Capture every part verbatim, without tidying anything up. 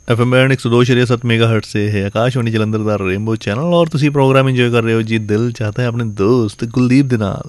F M band एक सौ दो शरिया सत्त मेगा हर्ट से है आकाशवाणी जलंधर दा रेनबो चैनल और तुसी प्रोग्राम इंजॉय कर रहे हो जी दिल चाहता है अपने दोस्त कुलदीप दे नाल।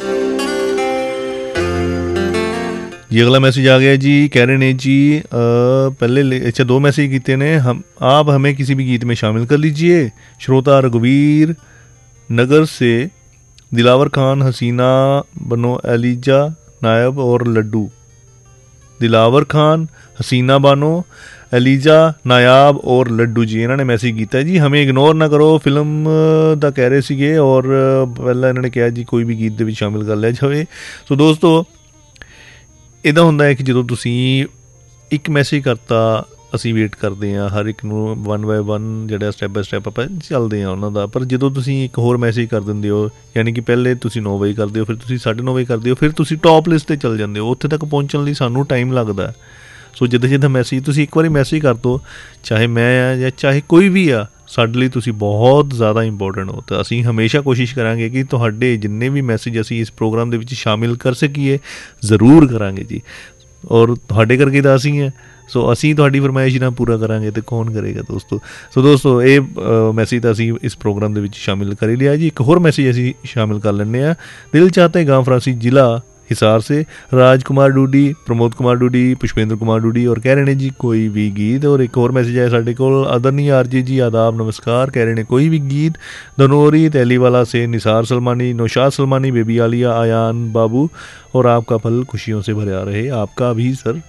जी अगला मैसेज आ गया जी, कह रहे ने जी आ, पहले अच्छा दो मैसेज किए ने हम आप हमें किसी भी गीत में शामिल कर लीजिए। श्रोता रघुवीर नगर से दिलावर खान, हसीना बनो, एलिजा नायब और लड्डू। दिलावर खान, हसीना बानो, एलिजा नायाब और लड्डू जी इन्होंने मैसेज किया जी। हमें इग्नोर ना करो, फिल्म दा कह रहे थे और पहला इन्होंने कहा जी कोई भी गीत दे विच शामिल कर लिया जाए। सो दोस्तों इदा हुंदा है कि जो तुसी एक मैसेज करता ਅਸੀਂ ਵੇਟ ਕਰਦੇ ਹਾਂ ਹਰ ਇੱਕ ਨੂੰ ਵਨ ਬਾਏ ਵਨ ਜਿਹੜਾ ਸਟੈਪ ਬਾਏ ਸਟੈਪ ਆਪਾਂ ਚੱਲਦੇ ਹਾਂ ਉਹਨਾਂ ਦਾ। ਪਰ ਜਦੋਂ ਤੁਸੀਂ ਇੱਕ ਹੋਰ ਮੈਸੇਜ ਕਰ ਦਿੰਦੇ ਹੋ, ਯਾਨੀ ਕਿ ਪਹਿਲੇ ਤੁਸੀਂ ਨੌ ਵਜੇ ਕਰਦੇ ਹੋ, ਫਿਰ ਤੁਸੀਂ ਸਾਢੇ ਨੌ ਵਜੇ ਕਰਦੇ ਹੋ, ਫਿਰ ਤੁਸੀਂ ਟੌਪ ਲਿਸਟ 'ਤੇ ਚੱਲ ਜਾਂਦੇ ਹੋ। ਉੱਥੇ ਤੱਕ ਪਹੁੰਚਣ ਲਈ ਸਾਨੂੰ ਟਾਈਮ ਲੱਗਦਾ। ਸੋ ਜਿੱਦਾਂ ਜਿੱਦਾਂ ਮੈਸੇਜ ਤੁਸੀਂ ਇੱਕ ਵਾਰੀ ਮੈਸੇਜ ਕਰ ਦਿਓ, ਚਾਹੇ ਮੈਂ ਆ ਜਾਂ ਚਾਹੇ ਕੋਈ ਵੀ ਆ, ਸਾਡੇ ਲਈ ਤੁਸੀਂ ਬਹੁਤ ਜ਼ਿਆਦਾ ਇੰਪੋਰਟੈਂਟ ਹੋ। ਤਾਂ ਅਸੀਂ ਹਮੇਸ਼ਾ ਕੋਸ਼ਿਸ਼ ਕਰਾਂਗੇ ਕਿ ਤੁਹਾਡੇ ਜਿੰਨੇ ਵੀ ਮੈਸੇਜ ਅਸੀਂ ਇਸ ਪ੍ਰੋਗਰਾਮ ਦੇ ਵਿੱਚ ਸ਼ਾਮਿਲ ਕਰ ਸਕੀਏ, ਜ਼ਰੂਰ ਕਰਾਂਗੇ ਜੀ। ਔਰ ਤੁਹਾਡੇ ਕਰਕੇ ਤਾਂ ਅਸੀਂ ਹੈ, ਸੋ ਅਸੀਂ ਤੁਹਾਡੀ ਫਰਮਾਇਸ਼ ਨਾਲ ਪੂਰਾ ਕਰਾਂਗੇ ਤਾਂ ਕੌਣ ਕਰੇਗਾ ਦੋਸਤੋ। ਸੋ ਦੋਸਤੋ ਇਹ ਮੈਸੇਜ ਤਾਂ ਅਸੀਂ ਇਸ ਪ੍ਰੋਗਰਾਮ ਦੇ ਵਿੱਚ ਸ਼ਾਮਿਲ ਕਰ ਹੀ ਲਿਆ ਜੀ। ਇੱਕ ਹੋਰ ਮੈਸੇਜ ਅਸੀਂ ਸ਼ਾਮਿਲ ਕਰ ਲੈਂਦੇ ਹਾਂ। ਦਿਲ ਚਾਹਤਾ ਹੈ गांव फरासी जिला हिसार से राज कुमार डूडी, प्रमोद कुमार डूडी, पुष्पेंद्र कुमार डूडी और कह रहे हैं जी कोई भी गीत। और एक और मैसेज आया साढ़े को आदरणीय आर जी जी आदाब नमस्कार, कह रहे हैं कोई भी गीत धनौरी तैलीवाला से निसार सलमानी, नौशाद सलमानी, बेबी आलिया, आयान बाबू और आपका पल खुशियों से भरा रहे। आपका भी सर।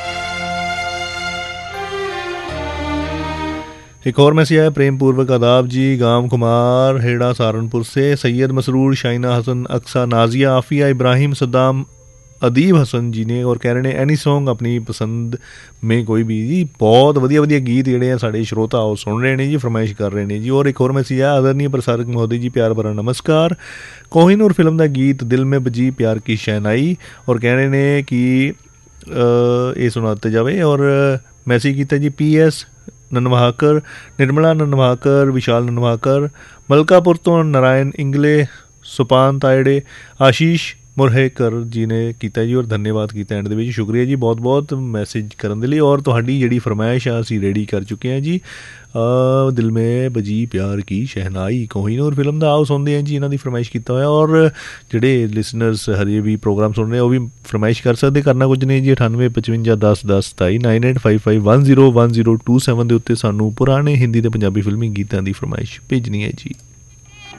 एक और मैसेज आया प्रेम पूर्वक आदाब जी, गांव कुमार हेड़ा सहारनपुर से सैयद मसरूर, शाइना हसन, अक्सा, नाजिया, आफिया, इब्राहिम, सद्दाम, अदीब हसन जी ने। और कह रहे हैं एनी सॉन्ग अपनी पसंद में कोई भी जी। बहुत वधिया वधिया गीत ਜਿਹੜੇ ਆ ਸਾਡੇ श्रोता ਉਹ सुन रहे हैं जी, फरमाइश कर रहे हैं जी। और एक और मैसेज आया आदरणीय प्रसारक महोदय जी प्यार भरा नमस्कार, कोहिनूर फिल्म का गीत दिल में बजी प्यार की शहनाई। और कह रहे हैं कि ये सुनाते जावे। और मैसेज किया जी पी एस ननवाकर, निर्मला ननवाकर, विशाल ननवाकर, मलकापुर तो नारायण इंगले, सुपान तायड़े, आशीष मुरहेकर जी ने किया जी। और धन्यवाद किया एंड दे शुक्रिया जी बहुत बहुत मैसेज करने के लिए। और तुहाडी जिहड़ी फरमाइश आ असीं रेडी कर चुके हैं जी। आ, दिल में बजी प्यार की शहनाई कोहिनूर फिल्म का आओ सुनते हैं जी, इन्हों की फरमाइश किया होया। और जिहड़े लिसनर्स हजे भी प्रोग्राम सुन रहे हैं वो भी फरमाइश कर सकते, करना कुछ नहीं जी। अठानवे पचवंजा दस दस सताई nine eight five five one zero one zero two seven के उत्ते सानू पुराने हिंदी ते पंजाबी फिल्मी गीतों की फरमाइश भेजनी है जी।